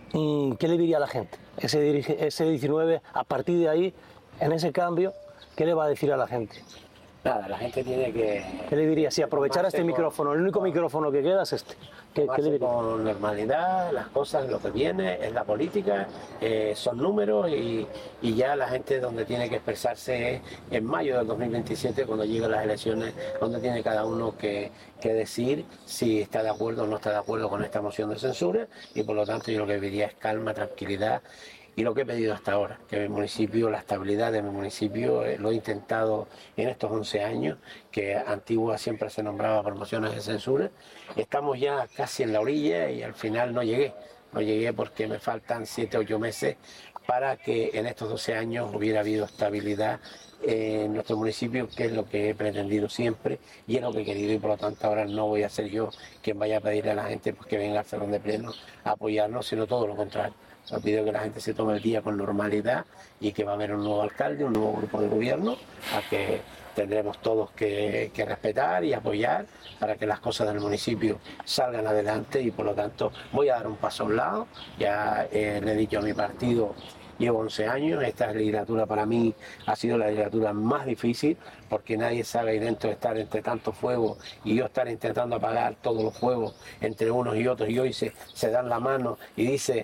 ¿qué le diría a la gente? Ese 19, a partir de ahí, en ese cambio, ¿qué le va a decir a la gente? Nada, la gente tiene que... ¿Qué le diría? Si aprovechara este micrófono, el único micrófono que queda es este. ¿Qué le diría? Con normalidad, las cosas, lo que viene, es la política, son números y ya la gente donde tiene que expresarse es en mayo del 2027, cuando lleguen las elecciones, donde tiene cada uno que decir si está de acuerdo o no está de acuerdo con esta moción de censura, y por lo tanto yo lo que pediría es calma, tranquilidad. Y lo que he pedido hasta ahora, que mi municipio, la estabilidad de mi municipio, lo he intentado en estos 11 años, que Antigua siempre se nombraba por mociones de censura. Estamos ya casi en la orilla y al final no llegué porque me faltan 7 o 8 meses para que en estos 12 años hubiera habido estabilidad en nuestro municipio, que es lo que he pretendido siempre y es lo que he querido, y por lo tanto ahora no voy a ser yo quien vaya a pedirle a la gente pues, que venga al Salón de Pleno a apoyarnos, sino todo lo contrario. Os pido que la gente se tome el día con normalidad y que va a haber un nuevo alcalde, un nuevo grupo de gobierno, a que tendremos todos que respetar y apoyar para que las cosas del municipio salgan adelante, y por lo tanto voy a dar un paso a un lado. Ya le he dicho a mi partido, llevo 11 años, esta legislatura para mí ha sido la legislatura más difícil, porque nadie sabe ahí dentro de estar entre tanto fuego y yo estar intentando apagar todos los fuegos entre unos y otros, y hoy se dan la mano y dice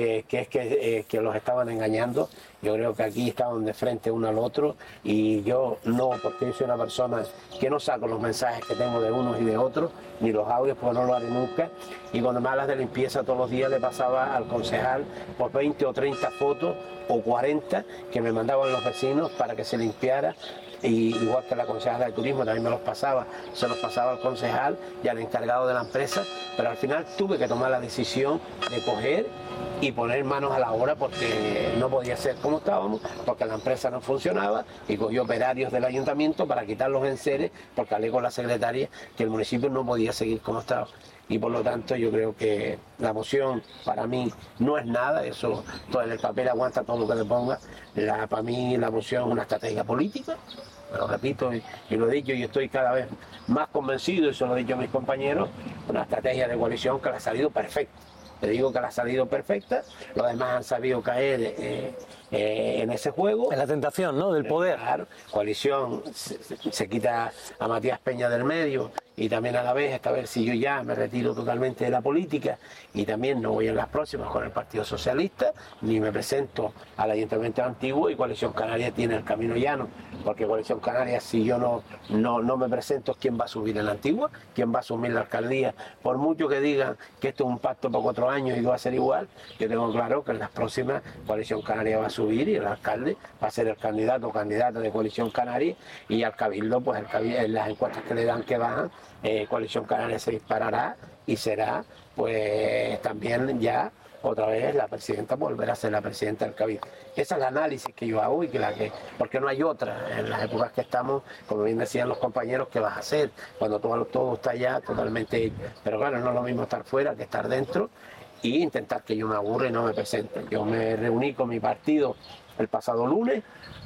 que los estaban engañando. Yo creo que aquí estaban de frente uno al otro, y yo no, porque yo soy una persona que no saco los mensajes que tengo de unos y de otros, ni los audios, porque no lo haré nunca. Y cuando me hablas de limpieza, todos los días le pasaba al concejal por 20 o 30 fotos o 40 que me mandaban los vecinos para que se limpiara. Y igual que la concejala de turismo también me los pasaba, se los pasaba al concejal y al encargado de la empresa, pero al final tuve que tomar la decisión de coger y poner manos a la obra, porque no podía ser como estábamos, porque la empresa no funcionaba, y cogí operarios del ayuntamiento para quitar los enseres, porque hablé con la secretaria que el municipio no podía seguir como estaba. Y por lo tanto yo creo que la moción para mí no es nada, eso todo en el papel aguanta todo lo que le ponga. Para mí la moción es una estrategia política, lo repito y lo he dicho, y estoy cada vez más convencido, eso lo he dicho a mis compañeros, una estrategia de coalición que le ha salido perfecta. Te digo que le ha salido perfecta, los demás han sabido caer en ese juego. En la tentación, ¿no?, del poder. Claro, coalición se quita a Matías Peña del medio, y también a la vez, esta vez si yo ya me retiro totalmente de la política, y también no voy en las próximas con el Partido Socialista, ni me presento al Ayuntamiento de Antigua, y Coalición Canaria tiene el camino llano, porque Coalición Canaria, si yo no me presento, ¿quién va a subir en Antigua? ¿Quién va a asumir la alcaldía? Por mucho que digan que esto es un pacto por 4 años y va a ser igual, yo tengo claro que en las próximas Coalición Canaria va a subir, y el alcalde va a ser el candidato o candidata de Coalición Canaria, y al Cabildo, pues en las encuestas que le dan que bajan, Coalición Canaria se disparará y será pues también ya otra vez la presidenta, volverá a ser la presidenta del Cabildo. Ese es el análisis que yo hago, y porque no hay otra en las épocas que estamos, como bien decían los compañeros, que vas a hacer cuando todo está ya totalmente hecho. Pero claro, no es lo mismo estar fuera que estar dentro, y intentar que yo me aburra y no me presente. Yo me reuní con mi partido el pasado lunes,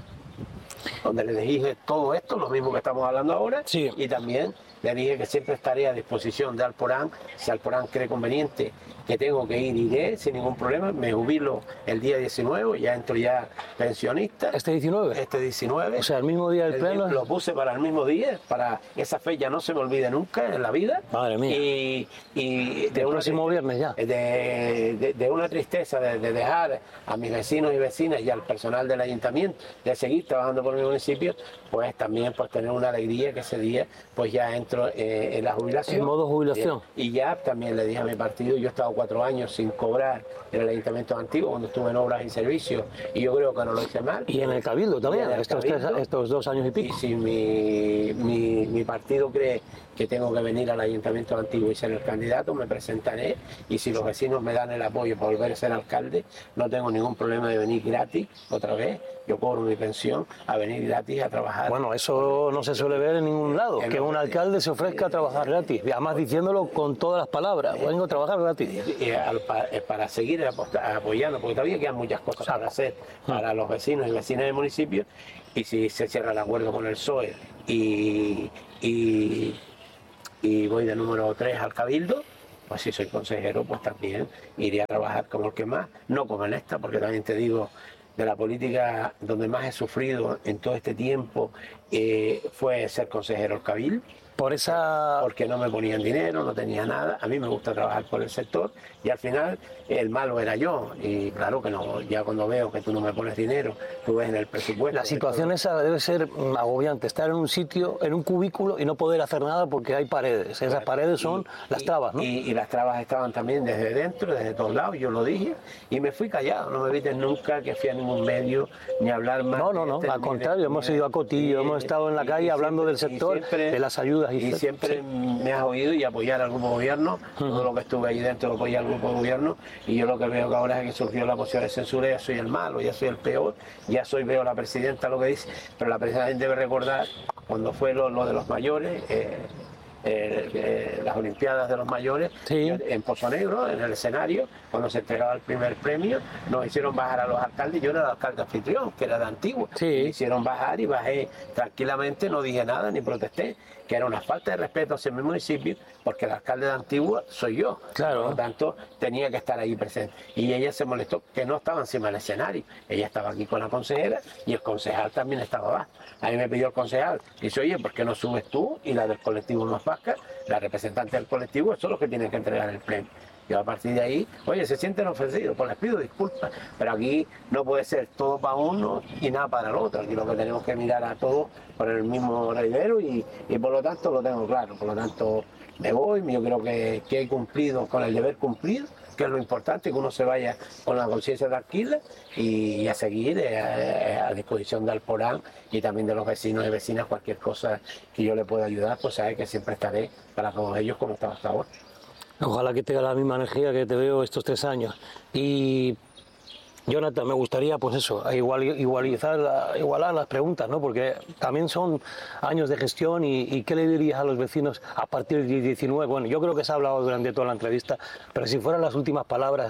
donde le dije todo esto, lo mismo que estamos hablando ahora, sí. Y también le dije que siempre estaré a disposición de Alporán, si Alporán cree conveniente que tengo que ir, iré sin ningún problema. Me jubilo el día 19, ya entro ya pensionista. ¿Este 19? Este 19. O sea, el mismo día del pleno. Lo puse para el mismo día, para esa fecha no se me olvide nunca en la vida. Madre mía. Y de el próximo viernes ya. De una tristeza de dejar a mis vecinos y vecinas y al personal del ayuntamiento, de seguir trabajando por mi municipio, pues también pues tener una alegría que ese día pues ya entro en la jubilación. En modo jubilación. Y ya también le dije a mi partido, yo he estado 4 años sin cobrar en el Ayuntamiento de Antigua cuando estuve en obras y servicios, y yo creo que no lo hice mal. Y en el Cabildo también, estos 2 años y pico. Y si mi partido cree que tengo que venir al Ayuntamiento de Antigua y ser el candidato, me presentaré, y si los vecinos me dan el apoyo para volver a ser alcalde, no tengo ningún problema de venir gratis otra vez. Yo cobro mi pensión a venir gratis a trabajar. Bueno, eso no se suele ver en ningún lado, que un alcalde se ofrezca a trabajar gratis, además diciéndolo con todas las palabras, vengo a trabajar gratis. Para seguir apoyando, porque todavía quedan muchas cosas para hacer para los vecinos y vecinas del municipio, y si se cierra el acuerdo con el PSOE y voy de número 3 al Cabildo, pues si soy consejero, pues también iré a trabajar como el que más, no como en esta, porque también te digo, de la política donde más he sufrido en todo este tiempo fue ser consejero del Cabil. Por esa... Porque no me ponían dinero, no tenía nada. A mí me gusta trabajar por el sector y al final el malo era yo. Y claro que no, ya cuando veo que tú no me pones dinero, tú ves en el presupuesto... La situación esa debe ser agobiante, estar en un sitio, en un cubículo y no poder hacer nada porque hay paredes. Esas paredes son las trabas, ¿no? Y las trabas estaban también desde dentro, desde todos lados, yo lo dije y me fui callado. No me viste nunca que fui a ningún medio ni hablar más. No, al contrario, hemos ido a Cotillo, hemos estado en la calle hablando del sector, de las ayudas. Y siempre me has oído y apoyar al grupo de gobierno, todo lo que estuve ahí dentro lo apoyé al grupo de gobierno, y yo lo que veo que ahora es que surgió la posición de censura, ya soy el malo, ya soy el peor, veo la presidenta lo que dice, pero la presidenta debe recordar cuando fue lo de los mayores, las Olimpiadas de los mayores, sí, en Pozo Negro, en el escenario, cuando se entregaba el primer premio, nos hicieron bajar a los alcaldes. Yo era el alcalde anfitrión, que era de Antigua, sí. Me hicieron bajar y bajé tranquilamente, no dije nada ni protesté, que era una falta de respeto hacia mi municipio, porque el alcalde de Antigua soy yo. Claro. Por lo tanto, tenía que estar ahí presente. Y ella se molestó que no estaba encima del escenario. Ella estaba aquí con la consejera y el concejal también estaba abajo. A mí me pidió el concejal, dice, oye, ¿por qué no subes tú y la del colectivo Más Vasca, la representante del colectivo, son los que tienen que entregar el premio? Y a partir de ahí, oye, se sienten ofendidos, pues les pido disculpas, pero aquí no puede ser todo para uno y nada para el otro. Aquí lo que tenemos que mirar a todos por el mismo raidero y por lo tanto lo tengo claro. Por lo tanto me voy, yo creo que he cumplido con el deber cumplido, que es lo importante, que uno se vaya con la conciencia tranquila y a seguir a disposición de Alporán y también de los vecinos y vecinas. Cualquier cosa que yo le pueda ayudar, pues sabe que siempre estaré para todos ellos como estaba hasta ahora. Ojalá que tenga la misma energía que te veo estos 3 años. Y Jonathan, me gustaría, pues eso, igualar las preguntas, ¿no? Porque también son años de gestión y ¿qué le dirías a los vecinos a partir del 19? Bueno, yo creo que se ha hablado durante toda la entrevista, pero si fueran las últimas palabras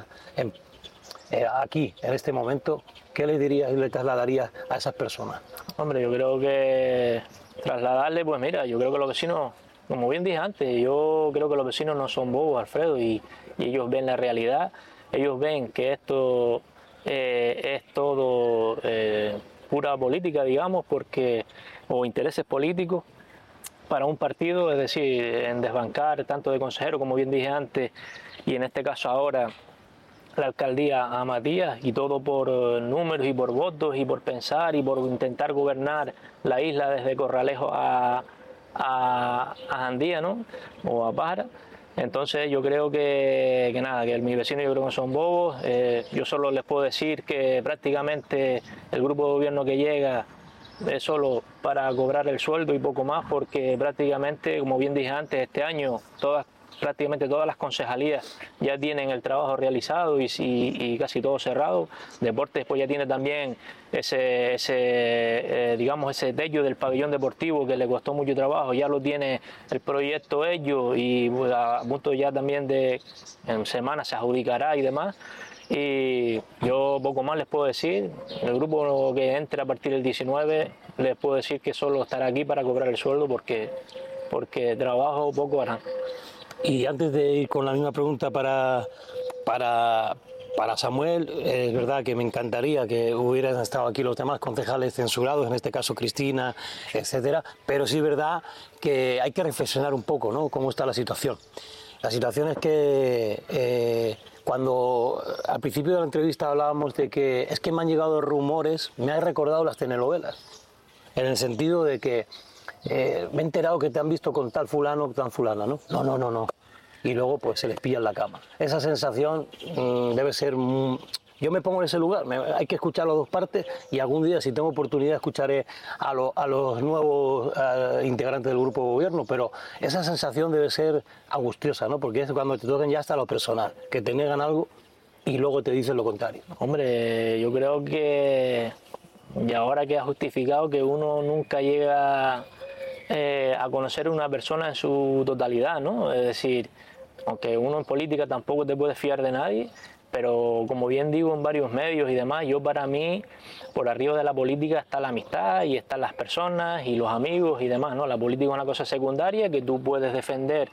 aquí, en este momento, ¿qué le dirías y le trasladarías a esas personas? Hombre, yo creo que trasladarle, pues mira, yo creo que los vecinos, como bien dije antes, yo creo que los vecinos no son bobos, Alfredo, y ellos ven la realidad, ellos ven que esto es todo pura política, digamos, o intereses políticos para un partido, es decir, en desbancar tanto de consejero, como bien dije antes, y en este caso ahora la alcaldía a Matías, y todo por números y por votos y por pensar y por intentar gobernar la isla desde Corralejo a Andía, ¿no? O a Pájara. Entonces yo creo que mis vecinos yo creo que son bobos. Yo solo les puedo decir que prácticamente el grupo de gobierno que llega es solo para cobrar el sueldo y poco más, porque prácticamente, como bien dije antes, este año prácticamente todas las concejalías ya tienen el trabajo realizado y casi todo cerrado. Deportes pues ya tiene también ese techo del pabellón deportivo que le costó mucho trabajo, ya lo tiene el proyecto ellos y a punto ya también en semanas se adjudicará y demás. Y yo poco más les puedo decir. El grupo que entre a partir del 19 les puedo decir que solo estará aquí para cobrar el sueldo porque trabajo poco harán. Y antes de ir con la misma pregunta para Samuel, es verdad que me encantaría que hubieran estado aquí los demás concejales censurados, en este caso Cristina, etcétera, pero sí es verdad que hay que reflexionar un poco, ¿no?, cómo está la situación. La situación es que cuando al principio de la entrevista hablábamos de que es que me han llegado rumores, me ha recordado las telenovelas, en el sentido de que me he enterado que te han visto con tal fulano, tan fulana, ¿no? No. Y luego pues se les pilla en la cama. Esa sensación debe ser... Yo me pongo en ese lugar, hay que escuchar las dos partes y algún día, si tengo oportunidad, escucharé a los nuevos integrantes del grupo de gobierno, pero esa sensación debe ser angustiosa, ¿no? Porque es cuando te toquen ya hasta lo personal, que te niegan algo y luego te dicen lo contrario. Hombre, yo creo que... Y ahora que ha justificado que uno nunca llega a conocer a una persona en su totalidad, ¿no? Es decir, aunque uno en política tampoco te puede fiar de nadie, pero como bien digo en varios medios y demás, yo para mí, por arriba de la política está la amistad y están las personas y los amigos y demás, ¿no? La política es una cosa secundaria que tú puedes defender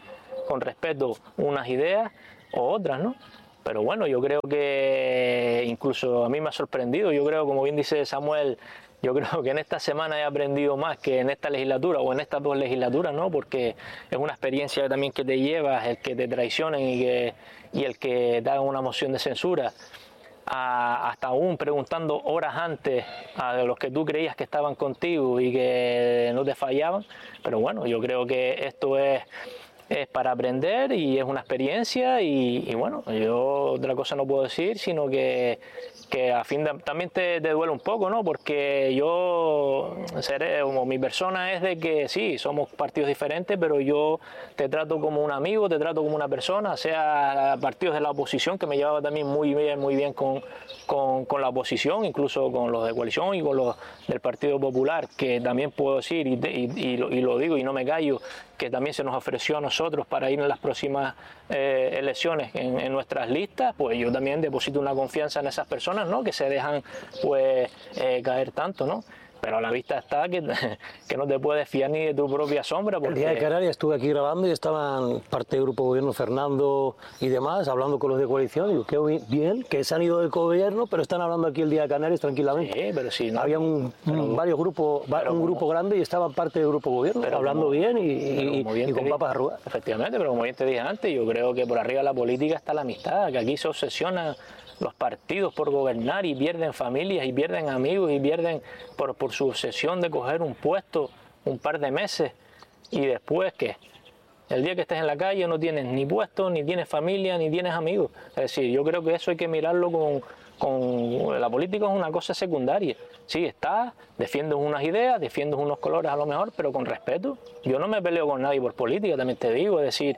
con respeto unas ideas o otras, ¿no? Pero bueno, yo creo que incluso a mí me ha sorprendido, yo creo, como bien dice Samuel, yo creo que en esta semana he aprendido más que en esta legislatura o en estas 2 legislaturas, ¿no? Porque es una experiencia también que te llevas, el que te traicionen y el que te hagan una moción de censura, hasta aún preguntando horas antes a los que tú creías que estaban contigo y que no te fallaban. Pero bueno, yo creo que esto es para aprender y es una experiencia y bueno, yo otra cosa no puedo decir, sino que a fin también te duele un poco, ¿no? Porque yo, como mi persona es de que sí, somos partidos diferentes, pero yo te trato como un amigo, te trato como una persona, sea partidos de la oposición, que me llevaba también muy bien con la oposición, incluso con los de coalición y con los del Partido Popular, que también puedo decir, y lo digo y no me callo, que también se nos ofreció a nosotros para ir en las próximas elecciones en nuestras listas, pues yo también deposito una confianza en esas personas, ¿no? Que se dejan pues caer tanto, ¿no? Pero a la vista está que no te puedes fiar ni de tu propia sombra. Porque... El día de Canarias estuve aquí grabando y estaban parte del grupo de gobierno, Fernando y demás, hablando con los de coalición. Digo, qué bien, que se han ido del gobierno, pero están hablando aquí el día de Canarias tranquilamente. Sí, pero sí, ¿no? Había varios grupos, un grupo grande y estaban parte del grupo de gobierno, pero hablando bien y con papas arrugadas. Efectivamente, pero como bien te dije antes, yo creo que por arriba de la política está la amistad, que aquí se obsesiona los partidos por gobernar y pierden familias y pierden amigos y pierden por su obsesión de coger un puesto un par de meses y después ¿qué? El día que estés en la calle no tienes ni puesto, ni tienes familia, ni tienes amigos. Es decir, yo creo que eso hay que mirarlo con la política, es una cosa secundaria. Sí, defiendes unas ideas, defiendes unos colores a lo mejor, pero con respeto. Yo no me peleo con nadie por política, también te digo, es decir,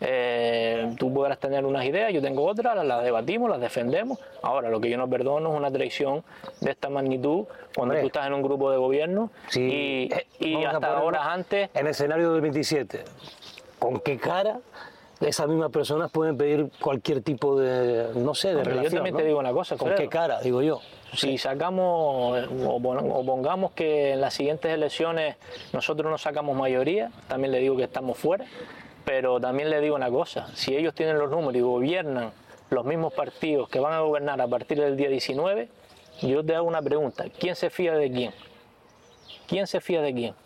tú podrás tener unas ideas, yo tengo otras, las debatimos, las defendemos. Ahora, lo que yo no perdono es una traición de esta magnitud cuando tú estás en un grupo de gobierno y hasta horas antes... En el escenario del 27, ¿con qué cara esas mismas personas pueden pedir cualquier tipo de, no sé, de relación? Yo también te digo una cosa, ¿con qué cara, digo yo? Si sacamos o pongamos que en las siguientes elecciones nosotros no sacamos mayoría, también le digo que estamos fuera. Pero también le digo una cosa, si ellos tienen los números y gobiernan los mismos partidos que van a gobernar a partir del día 19, yo te hago una pregunta, ¿quién se fía de quién? ¿Quién se fía de quién?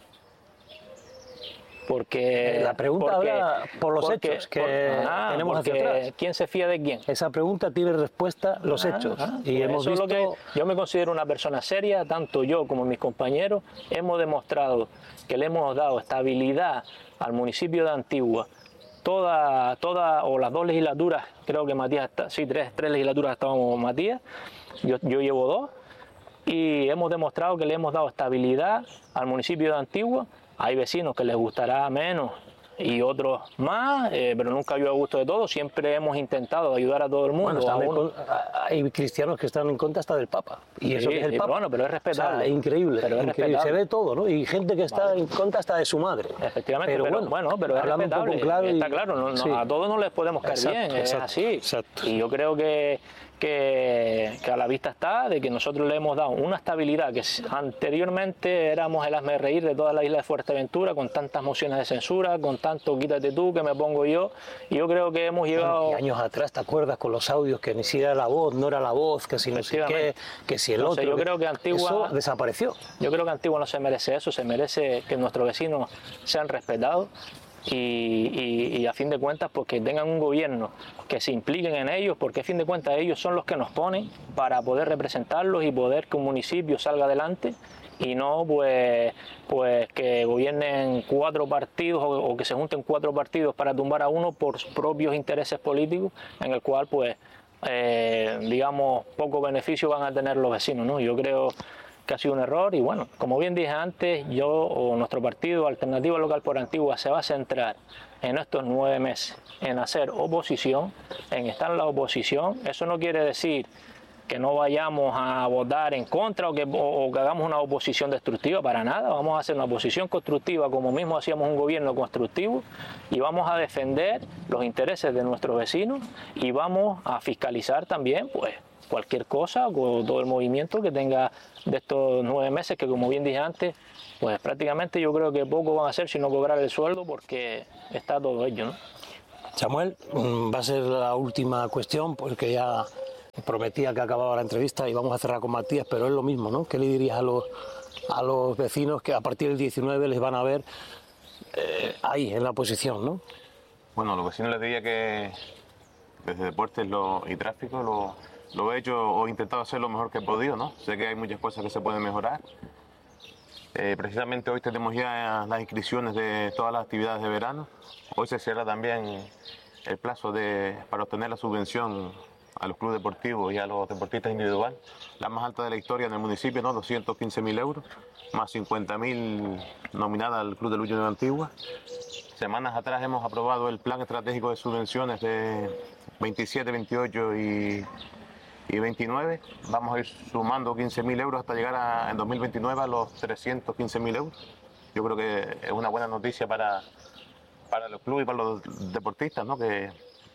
Porque la pregunta habla por los hechos que tenemos hacia atrás. ¿Quién se fía de quién? Esa pregunta tiene respuesta los hechos. Y hemos visto... yo me considero una persona seria, tanto yo como mis compañeros hemos demostrado que le hemos dado estabilidad al municipio de Antigua, toda o las 2 legislaturas, creo que Matías, sí, tres legislaturas estábamos Matías, yo llevo 2, y hemos demostrado que le hemos dado estabilidad al municipio de Antigua. Hay vecinos que les gustará menos y otros más, pero nunca yo a gusto de todos, siempre hemos intentado ayudar a todo el mundo. Bueno, hay cristianos que están en contra hasta del Papa, y eso que es el Papa. Bueno, pero es respetable. O sea, es increíble, pero es increíble. Se ve todo, ¿no? Y gente que está en contra hasta de su madre. Efectivamente, pero es respetable. Claro está claro, sí. A todos no les podemos caer bien, es así. Exacto. Y yo creo que a la vista está de que nosotros le hemos dado una estabilidad que anteriormente éramos el hazmerreír de toda la isla de Fuerteventura, con tantas mociones de censura, con tanto quítate tú, que me pongo yo, y yo creo que hemos llegado... Y años atrás, ¿te acuerdas con los audios que ni si era la voz, no era la voz, que si no sé qué, que si el otro... Yo creo que Antigua... Eso desapareció. Yo creo que Antigua no se merece eso, se merece que nuestros vecinos sean respetados. Y a fin de cuentas pues que tengan un gobierno que se impliquen en ellos, porque a fin de cuentas ellos son los que nos ponen para poder representarlos y poder que un municipio salga adelante, y no pues que gobiernen 4 partidos o que se junten 4 partidos para tumbar a uno por sus propios intereses políticos, en el cual pues digamos poco beneficio van a tener los vecinos, ¿no? Yo creo que ha sido un error y bueno, como bien dije antes, nuestro partido Alternativa Local por Antigua se va a centrar en estos 9 meses en hacer oposición, en estar en la oposición. Eso no quiere decir que no vayamos a votar en contra o que hagamos una oposición destructiva, para nada. Vamos a hacer una oposición constructiva como mismo hacíamos un gobierno constructivo, y vamos a defender los intereses de nuestros vecinos y vamos a fiscalizar también pues cualquier cosa o todo el movimiento que tenga de estos 9 meses, que como bien dije antes, pues prácticamente yo creo que poco van a hacer si no cobrar el sueldo, porque está todo ello, ¿no? Samuel, va a ser la última cuestión porque ya prometía que acababa la entrevista y vamos a cerrar con Matías, pero es lo mismo, ¿no? ¿Qué le dirías a los vecinos que a partir del 19 les van a ver ahí, en la oposición, ¿no? Bueno, a los vecinos les diría que desde Deportes y Tráfico lo he hecho o he intentado hacer lo mejor que he podido, ¿no? Sé que hay muchas cosas que se pueden mejorar. Precisamente hoy tenemos ya las inscripciones de todas las actividades de verano. Hoy se cierra también el plazo para obtener la subvención a los clubes deportivos y a los deportistas individuales, la más alta de la historia en el municipio, ¿no? 215.000 euros, más 50.000 nominada al Club de Lucha de Antigua. Semanas atrás hemos aprobado el plan estratégico de subvenciones de 27, 28 y 29. Vamos a ir sumando 15.000 euros hasta llegar en 2029 a los 315.000 euros. Yo creo que es una buena noticia para los clubes y para los deportistas, ¿no? Que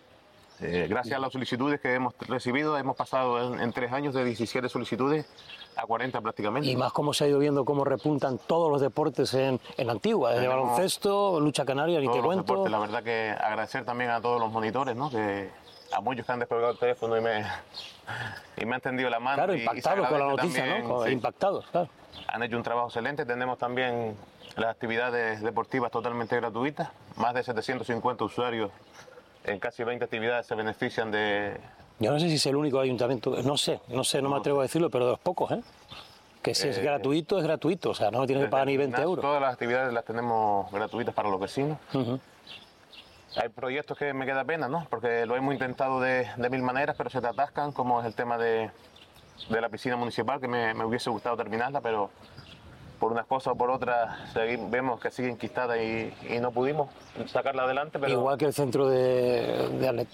gracias a las solicitudes que hemos recibido, hemos pasado en 3 años de 17 solicitudes a 40 prácticamente. Y más cómo se ha ido viendo cómo repuntan todos los deportes en Antigua, desde baloncesto, lucha canaria, ni te cuento. Deportes, la verdad que agradecer también a todos los monitores, ¿no? A muchos que han descolgado el teléfono y me han tendido la mano. Claro, impactados con la noticia, también, ¿no? Sí. Impactados, claro. Han hecho un trabajo excelente. Tenemos también las actividades deportivas totalmente gratuitas. Más de 750 usuarios en casi 20 actividades se benefician de... Yo no sé si es el único ayuntamiento, no me atrevo a decirlo, pero de los pocos, ¿eh? Que si es gratuito, es gratuito, o sea, no tiene que pagar ni 20 euros. Todas las actividades las tenemos gratuitas para los vecinos. Uh-huh. Hay proyectos que me queda pena, ¿no? Porque lo hemos intentado de 1000 maneras, pero se te atascan, como es el tema de la piscina municipal, que me hubiese gustado terminarla, pero por unas cosas o por otras vemos que sigue enquistada y no pudimos sacarla adelante. Pero igual que el centro de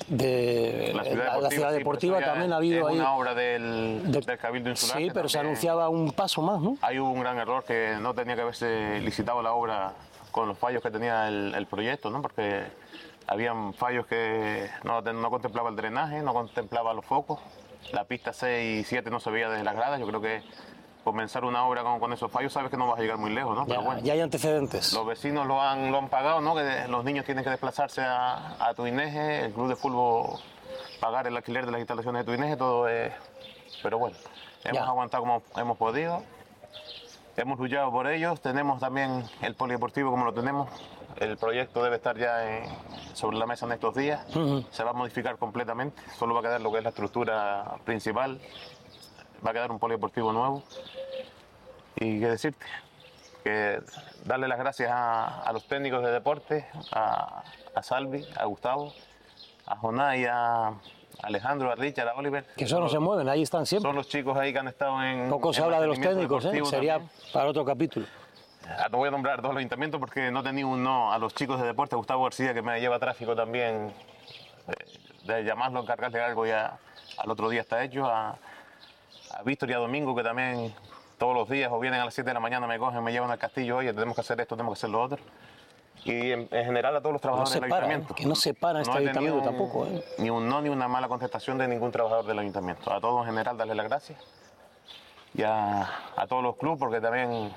la ciudad deportiva, sí, también ha habido ahí una obra del Cabildo Insular. Sí, pero se anunciaba un paso más, ¿no? Hay un gran error, que no tenía que haberse licitado la obra con los fallos que tenía el proyecto, ¿no? Porque habían fallos que no contemplaba el drenaje, no contemplaba los focos, la pista 6 y 7 no se veía desde las gradas. Yo creo que comenzar una obra con esos fallos, sabes que no vas a llegar muy lejos, ¿no? Pero bueno, ya hay antecedentes. Los vecinos lo han pagado, ¿no? Que los niños tienen que desplazarse a Tuineje, el club de fútbol pagar el alquiler de las instalaciones de Tuineje, todo es... Pero bueno, hemos aguantado como hemos podido, hemos luchado por ellos. Tenemos también el polideportivo como lo tenemos. El proyecto debe estar ya sobre la mesa en estos días. Uh-huh. Se va a modificar completamente, solo va a quedar lo que es la estructura principal. Va a quedar un polideportivo nuevo. Y qué decirte, que darle las gracias a los técnicos de deporte, a Salvi, a Gustavo, a Jonás y a Alejandro, a Richard, a Oliver. Que eso no se mueven, ahí están siempre. Son los chicos ahí que han estado en... Poco se habla de los técnicos, sería también para otro capítulo. No voy a nombrar dos ayuntamientos porque no tenía un no a los chicos de deporte. Gustavo García, que me lleva tráfico también, de llamarlo, encargarle algo, ya al otro día está hecho. A Víctor y a Domingo, que también todos los días o vienen a las 7 de la mañana, me cogen, me llevan al castillo, oye, tenemos que hacer esto, tenemos que hacer lo otro. Y en general a todos los trabajadores del ayuntamiento. Que no se para este ayuntamiento tampoco. Ni un no, ni una mala contestación de ningún trabajador del ayuntamiento. A todos en general darle las gracias. Y a todos los clubes, porque también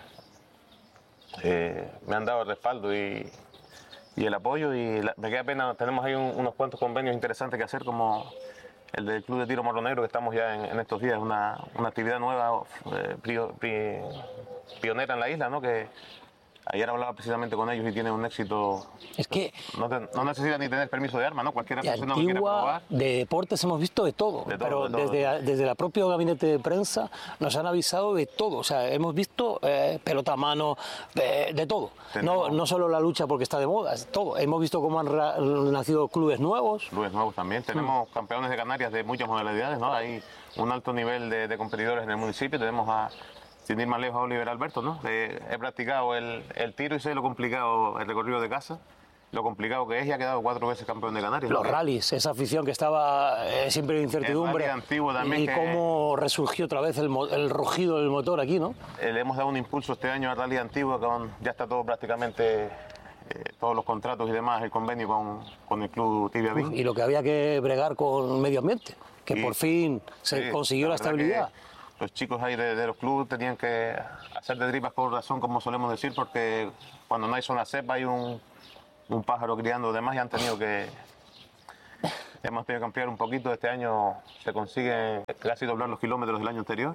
me han dado el respaldo y el apoyo. Y me queda pena, tenemos ahí unos cuantos convenios interesantes que hacer, como el del Club de Tiro Morro Negro, que estamos ya en estos días, una actividad nueva, pionera en la isla, ¿no? Que ayer hablaba precisamente con ellos y tienen un éxito. Es que no necesita ni tener permiso de arma, ¿no? Cualquier persona lo quiere probar. De deportes hemos visto de todo, pero desde el propio gabinete de prensa nos han avisado de todo. O sea, hemos visto pelota a mano, de todo. No solo la lucha porque está de moda, es todo. Hemos visto cómo han nacido clubes nuevos. Clubes nuevos también. Tenemos campeones de Canarias de muchas modalidades, ¿no? Hay un alto nivel de competidores en el municipio. Tenemos sin ir más lejos, a Oliver Alberto, ¿no? He practicado el tiro y sé lo complicado el recorrido de casa, lo complicado que es, y ha quedado 4 veces campeón de Canarias. Los rallies, esa afición que estaba siempre en incertidumbre. El antiguo también, y cómo resurgió otra vez el rugido del motor aquí, ¿no? Le hemos dado un impulso este año al rally antiguo, ya está todo prácticamente, todos los contratos y demás, el convenio con el club Tibia Vic. Y lo que había que bregar con medio ambiente, que por fin se consiguió la estabilidad. Los chicos ahí de los clubes tenían que hacer de tripas con razón, como solemos decir, porque cuando no hay zona cepa hay un pájaro criando demás y han tenido que Hemos tenido que ampliar un poquito, este año se consigue casi doblar los kilómetros del año anterior.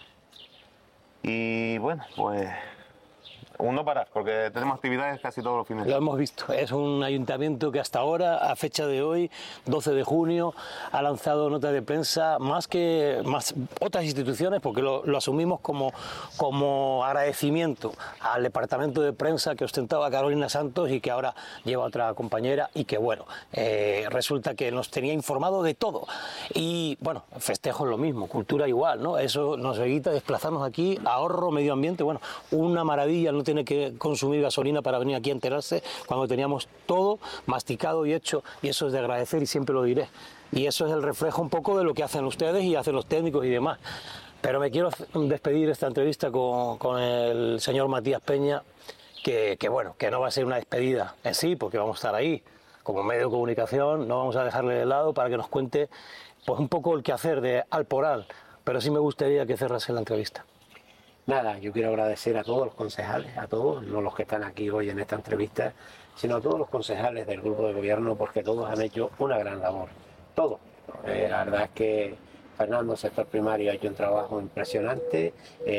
Y bueno, pues no parar, porque tenemos actividades casi todos los fines. Lo hemos visto, es un ayuntamiento que hasta ahora, a fecha de hoy, 12 de junio, ha lanzado notas de prensa más otras instituciones, porque lo asumimos como agradecimiento al departamento de prensa que ostentaba Carolina Santos y que ahora lleva otra compañera, y que bueno, resulta que nos tenía informado de todo. Y bueno, festejos lo mismo, cultura igual, ¿no? Eso nos evita desplazarnos aquí, ahorro, medio ambiente, bueno, una maravilla, no tiene que consumir gasolina para venir aquí a enterarse cuando teníamos todo masticado y hecho, y eso es de agradecer y siempre lo diré. Y eso es el reflejo un poco de lo que hacen ustedes y hacen los técnicos y demás. Pero me quiero despedir esta entrevista con el señor Matías Peña, que bueno, que no va a ser una despedida en sí, porque vamos a estar ahí como medio de comunicación, no vamos a dejarle de lado para que nos cuente pues un poco el quehacer de Alporal, pero sí me gustaría que cerrase la entrevista. Nada, yo quiero agradecer a todos los concejales, a todos, no los que están aquí hoy en esta entrevista, sino a todos los concejales del grupo de gobierno, porque todos han hecho una gran labor, todos. La verdad es que Fernando, sector primario, ha hecho un trabajo impresionante,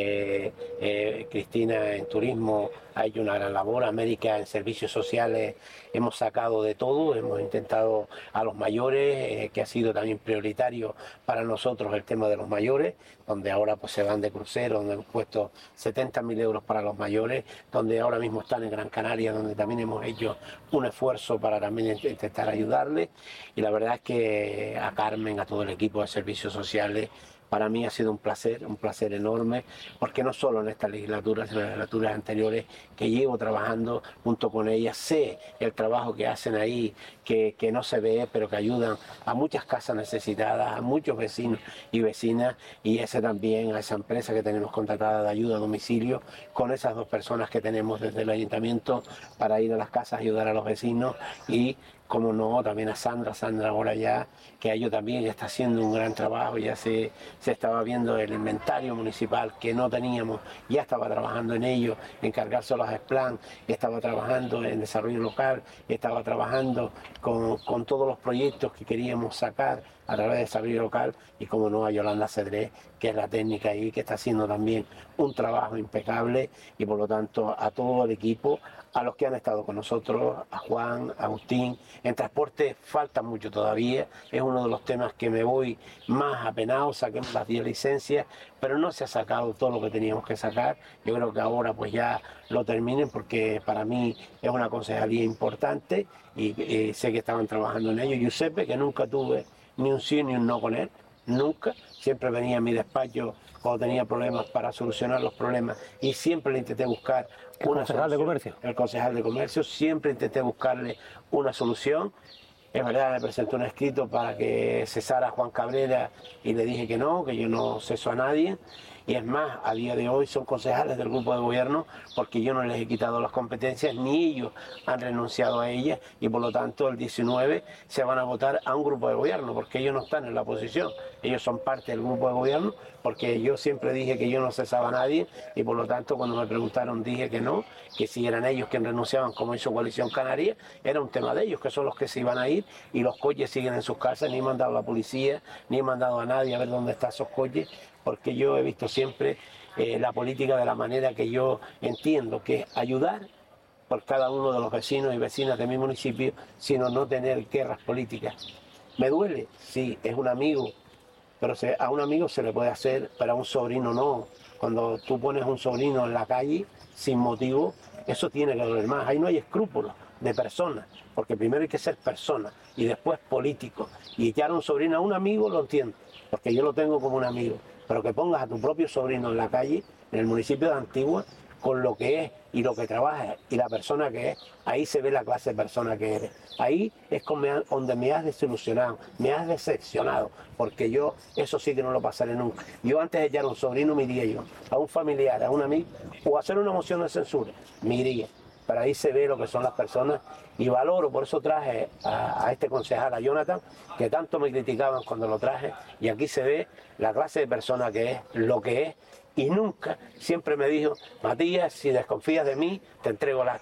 Cristina en turismo ha hecho una gran labor, América en servicios sociales hemos sacado de todo, hemos intentado a los mayores, que ha sido también prioritario para nosotros el tema de los mayores, donde ahora pues se van de crucero, donde hemos puesto 70.000 euros para los mayores, donde ahora mismo están en Gran Canaria, donde también hemos hecho un esfuerzo para también intentar ayudarles, y la verdad es que a Carmen, a todo el equipo de servicios sociales, para mí ha sido un placer enorme, porque no solo en esta legislatura, sino en las legislaturas anteriores que llevo trabajando junto con ellas, sé el trabajo que hacen ahí, que no se ve, pero que ayudan a muchas casas necesitadas, a muchos vecinos y vecinas, y ese también, a esa empresa que tenemos contratada de ayuda a domicilio, con esas 2 personas que tenemos desde el ayuntamiento para ir a las casas, ayudar a los vecinos, y como no, también a Sandra ahora ya, que ello también ya está haciendo un gran trabajo, ya se estaba viendo el inventario municipal que no teníamos, ya estaba trabajando en ello, en cargarse los Splan, estaba trabajando en desarrollo local, estaba trabajando con todos los proyectos que queríamos sacar a través de desarrollo local, y como no, a Yolanda Cedrés, que es la técnica ahí, que está haciendo también un trabajo impecable, y por lo tanto a todo el equipo, a los que han estado con nosotros, a Juan, a Agustín. En transporte falta mucho todavía, es uno de los temas que me voy más apenado, saquemos las 10 licencias, pero no se ha sacado todo lo que teníamos que sacar. Yo creo que ahora pues ya lo terminen, porque para mí es una concejalía importante, y sé que estaban trabajando en ello. Giuseppe, que nunca tuve ni un sí ni un no con él, nunca, siempre venía a mi despacho cuando tenía problemas para solucionar los problemas, y siempre le intenté buscar una solución. ¿El concejal de comercio? El concejal de comercio, siempre intenté buscarle una solución. Es verdad, me presentó un escrito para que cesara a Juan Cabrera, y le dije que no, que yo no ceso a nadie. Y es más, a día de hoy son concejales del grupo de gobierno, porque yo no les he quitado las competencias, ni ellos han renunciado a ellas, y por lo tanto el 19 se van a votar a un grupo de gobierno, porque ellos no están en la oposición, ellos son parte del grupo de gobierno, porque yo siempre dije que yo no cesaba a nadie, y por lo tanto cuando me preguntaron dije que no, que si eran ellos quienes renunciaban, como hizo Coalición Canaria, era un tema de ellos, que son los que se iban a ir, y los coches siguen en sus casas, ni he mandado a la policía, ni he mandado a nadie a ver dónde están esos coches, porque yo he visto siempre la política de la manera que yo entiendo, que es ayudar por cada uno de los vecinos y vecinas de mi municipio, sino no tener guerras políticas. Me duele, sí, es un amigo, pero a un amigo se le puede hacer, pero a un sobrino no. Cuando tú pones a un sobrino en la calle sin motivo, eso tiene que doler más. Ahí no hay escrúpulos de personas, porque primero hay que ser persona y después político. Y echar a un sobrino a un amigo lo entiendo, porque yo lo tengo como un amigo. Pero que pongas a tu propio sobrino en la calle, en el municipio de Antigua, con lo que es y lo que trabaja y la persona que es, ahí se ve la clase de persona que eres. Ahí es donde me has desilusionado, me has decepcionado, porque yo eso sí que no lo pasaré nunca. Yo antes de echar a un sobrino me iría yo, a un familiar, a un amigo, o hacer una moción de censura, me iría. Pero ahí se ve lo que son las personas, y valoro, por eso traje a este concejal, a Jonathan, que tanto me criticaban cuando lo traje, y aquí se ve la clase de persona que es, lo que es, y nunca, siempre me dijo, Matías, si desconfías de mí, te entrego el acta.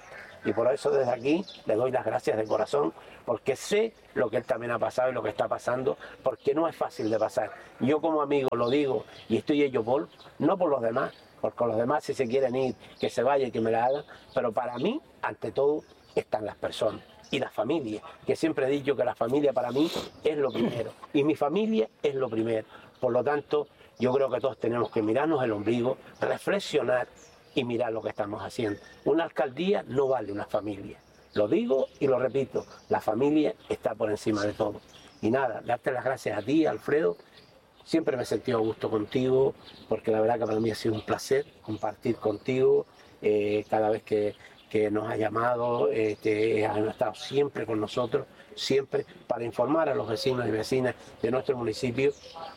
Y por eso desde aquí le doy las gracias de corazón, porque sé lo que él también ha pasado y lo que está pasando, porque no es fácil de pasar. Yo como amigo lo digo y estoy ello por, no por los demás, porque los demás si se quieren ir, que se vayan y que me la hagan, pero para mí, ante todo, están las personas y la familia, que siempre he dicho que la familia para mí es lo primero, y mi familia es lo primero. Por lo tanto, yo creo que todos tenemos que mirarnos el ombligo, reflexionar y mirar lo que estamos haciendo. Una alcaldía no vale una familia. Lo digo y lo repito, la familia está por encima de todo. Y nada, darte las gracias a ti, Alfredo. Siempre me he sentido a gusto contigo, porque la verdad que para mí ha sido un placer compartir contigo. Cada vez que nos ha llamado, han estado siempre con nosotros, siempre para informar a los vecinos y vecinas de nuestro municipio.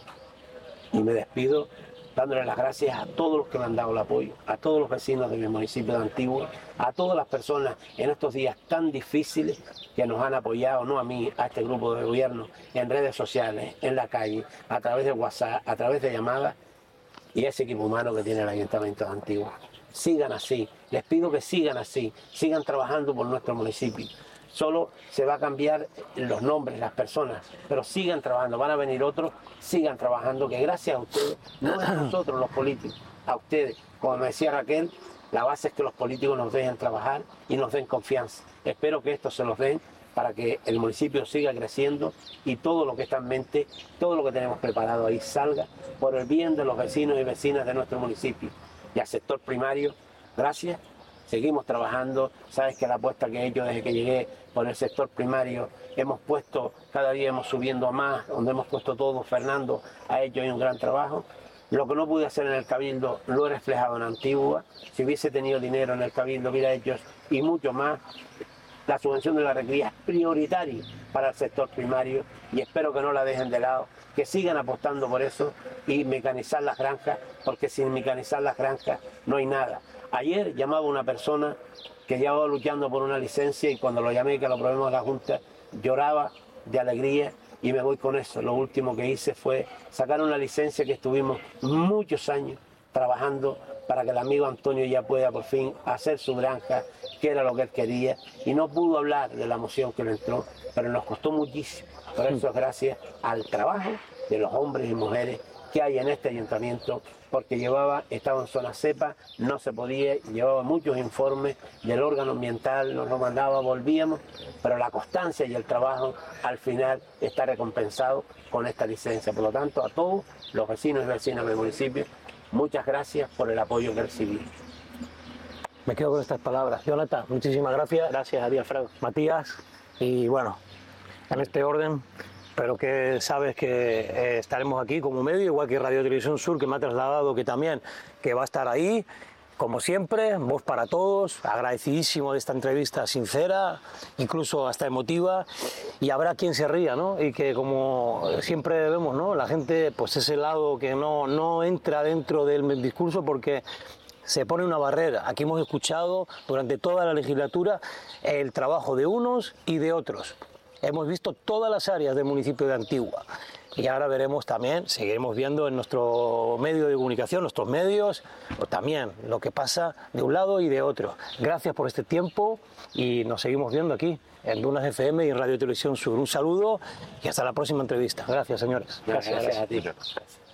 Y me despido dándole las gracias a todos los que me han dado el apoyo, a todos los vecinos de mi municipio de Antigua, a todas las personas en estos días tan difíciles que nos han apoyado, no a mí, a este grupo de gobierno, en redes sociales, en la calle, a través de WhatsApp, a través de llamadas, y ese equipo humano que tiene el Ayuntamiento de Antigua. Sigan así, les pido que sigan así, sigan trabajando por nuestro municipio. Solo se va a cambiar los nombres, las personas, pero sigan trabajando, van a venir otros, sigan trabajando, que gracias a ustedes, no es a nosotros los políticos, a ustedes, como me decía Raquel, la base es que los políticos nos dejen trabajar y nos den confianza. Espero que esto se los den para que el municipio siga creciendo y todo lo que está en mente, todo lo que tenemos preparado ahí salga por el bien de los vecinos y vecinas de nuestro municipio. Y al sector primario, gracias. Seguimos trabajando, sabes que la apuesta que he hecho desde que llegué por el sector primario, hemos puesto, cada día hemos subiendo más, donde hemos puesto todo, Fernando ha hecho ahí un gran trabajo. Lo que no pude hacer en el Cabildo lo he reflejado en Antigua, si hubiese tenido dinero en el Cabildo hubiera hecho y mucho más. La subvención de la recría es prioritaria para el sector primario y espero que no la dejen de lado, que sigan apostando por eso y mecanizar las granjas, porque sin mecanizar las granjas no hay nada. Ayer llamaba una persona que llevaba luchando por una licencia y cuando lo llamé, que lo probemos a la Junta, lloraba de alegría y me voy con eso. Lo último que hice fue sacar una licencia que estuvimos muchos años trabajando para que el amigo Antonio ya pueda por fin hacer su granja, que era lo que él quería, y no pudo hablar de la moción que le entró, pero nos costó muchísimo. Por eso es gracias al trabajo de los hombres y mujeres que hay en este ayuntamiento, porque estaba en zona cepa, no se podía, llevaba muchos informes del órgano ambiental, nos lo mandaba, volvíamos, pero la constancia y el trabajo al final está recompensado con esta licencia. Por lo tanto, a todos los vecinos y vecinas del municipio, muchas gracias por el apoyo que recibí. Me quedo con estas palabras. Jonathan, muchísimas gracias. Gracias a ti, Alfredo. Matías, y bueno, en este orden, pero que sabes que estaremos aquí como medio, igual que Radio Televisión Sur, que me ha trasladado que también que va a estar ahí, como siempre, voz para todos, agradecidísimo de esta entrevista sincera, incluso hasta emotiva, y habrá quien se ría, ¿no? Y que como siempre vemos, ¿no? La gente, pues ese lado que no entra dentro del discurso porque se pone una barrera. Aquí hemos escuchado durante toda la legislatura el trabajo de unos y de otros. Hemos visto todas las áreas del municipio de Antigua y ahora veremos también, seguiremos viendo en nuestro medio de comunicación, nuestros medios, pues también lo que pasa de un lado y de otro. Gracias por este tiempo y nos seguimos viendo aquí en Dunas FM y en Radio Televisión Sur. Un saludo y hasta la próxima entrevista. Gracias, señores. Gracias a ti.